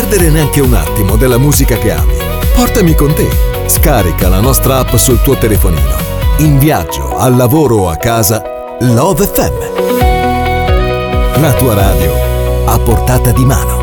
perdere neanche un attimo della musica che ami. Portami con te. Scarica la nostra app sul tuo telefonino. In viaggio, al lavoro o a casa, Love FM. La tua radio a portata di mano.